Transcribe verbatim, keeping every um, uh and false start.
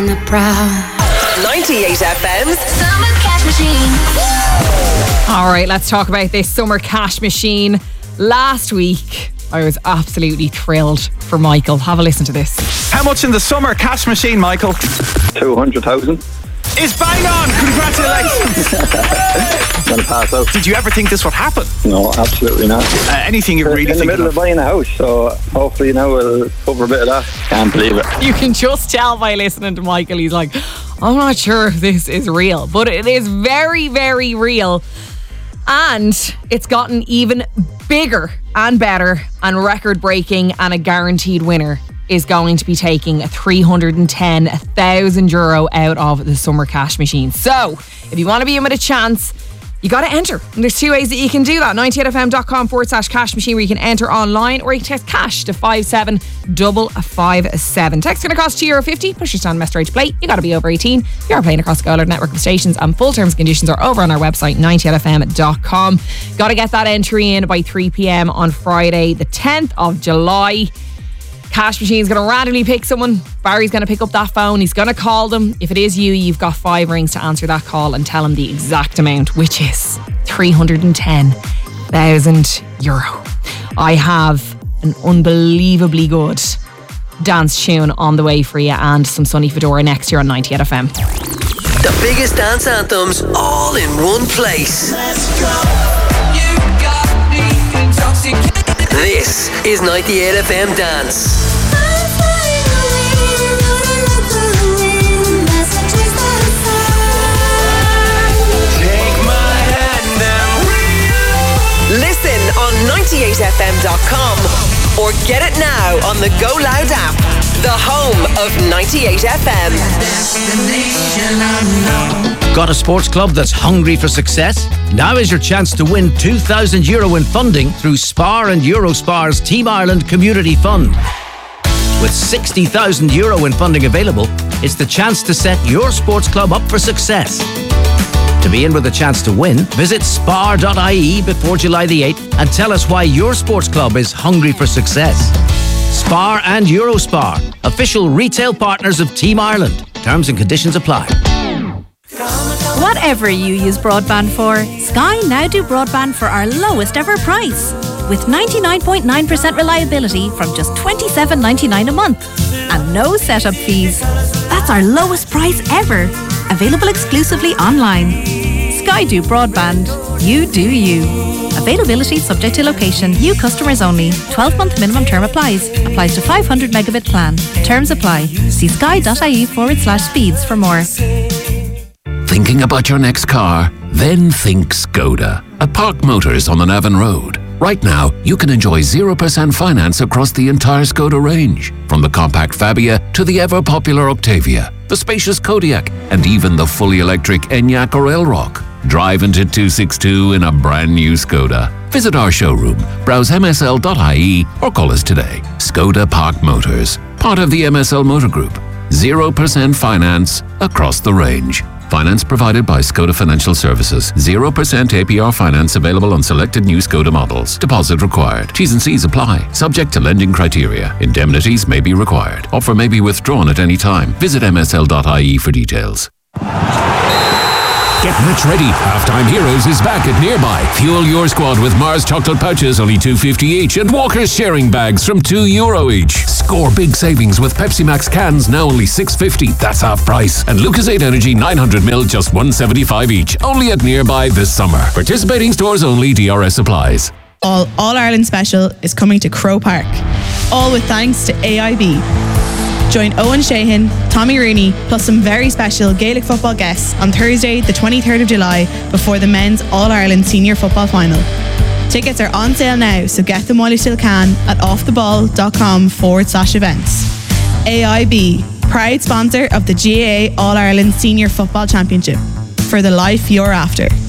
ninety-eight F M's Summer Cash Machine. All right, let's talk about this Summer Cash Machine. Last week, I was absolutely thrilled for Michael. Have a listen to this. How much in the Summer Cash Machine, Michael? two hundred thousand. It's bang on! Congratulations! I'm gonna pass out. Did you ever think this would happen? No, absolutely not. Uh, anything you We're really in the think middle of buying a house, so hopefully now we'll cover a bit of that. Can't believe it. You can just tell by listening to Michael, he's like, I'm not sure if this is real, but it is very, very real. And it's gotten even bigger and better and record-breaking, and a guaranteed winner is going to be taking three hundred ten thousand euro out of the Summer Cash Machine. So, if you want to be in with a chance, you got to enter. And there's two ways that you can do that. ninety-eight fm.com forward slash cash machine, where you can enter online, or you can text cash to five seven five five seven. Text going to cost two euro fifty. Push your stand mess straight to play. You got to be over eighteen. You are playing across the Go Loud network of stations, and full terms and conditions are over on our website, ninety-eight f m dot com. Got to get that entry in by three p.m. on Friday, the tenth of July. Cash Machine's going to randomly pick someone. Barry's going to pick up that phone. He's going to call them. If it is you, you've got five rings to answer that call and tell him the exact amount, which is three hundred ten thousand euro. I have an unbelievably good dance tune on the way for you, and some Sonny Fedora next year on ninety-eight F M. The biggest dance anthems all in one place. Let's go. You got me intoxicated. This is ninety-eight F M Dance. Listen on ninety-eight f m dot com or get it now on the Go Loud app, the home of ninety-eight F M. Got a sports club that's hungry for success? Now is your chance to win two thousand euro in funding through Spar and Eurospar's Team Ireland Community Fund. With sixty thousand euro in funding available, it's the chance to set your sports club up for success. To be in with a chance to win, visit spar dot I E before July the eighth and tell us why your sports club is hungry for success. Spar and Eurospar, official retail partners of Team Ireland. Terms and conditions apply. Whatever you use broadband for, Sky now do broadband for our lowest ever price. With ninety-nine point nine percent reliability from just twenty-seven ninety-nine a month. And no setup fees. That's our lowest price ever. Available exclusively online. Sky do broadband. You do you. Availability subject to location. New customers only. twelve month minimum term applies. Applies to five hundred megabit plan. Terms apply. See sky dot I E forward slash speeds for more. Thinking about your next car? Then think Skoda. At Park Motors on the Navan Road. Right now, you can enjoy zero percent finance across the entire Skoda range. From the compact Fabia to the ever-popular Octavia, the spacious Kodiaq, and even the fully electric Enyaq or Elrock. Drive into two sixty-two in a brand new Skoda. Visit our showroom, browse m s l dot I E or call us today. Skoda Park Motors, part of the M S L Motor Group. zero percent finance across the range. Finance provided by Skoda Financial Services. zero percent A P R finance available on selected new Skoda models. Deposit required. T's and C's apply. Subject to lending criteria. Indemnities may be required. Offer may be withdrawn at any time. Visit m s l dot I E for details. Get rich ready. Halftime Heroes is back at Nearby. Fuel your squad with Mars chocolate pouches, only two fifty each, and Walker's sharing bags from two euro each. Score big savings with Pepsi Max cans, now only six fifty. That's half price. And Lucozade Energy nine hundred milliliters, just one seventy-five each. Only at Nearby this summer. Participating stores only. D R S applies. All All Ireland Special is coming to Croke Park. All with thanks to A I B. Join Owen Shahan, Tommy Rooney, plus some very special Gaelic football guests on Thursday, the twenty-third of July, before the men's All-Ireland Senior Football Final. Tickets are on sale now, so get them while you still can at offtheball.com forward slash events. A I B, proud sponsor of the G A A All-Ireland Senior Football Championship. For the life you're after.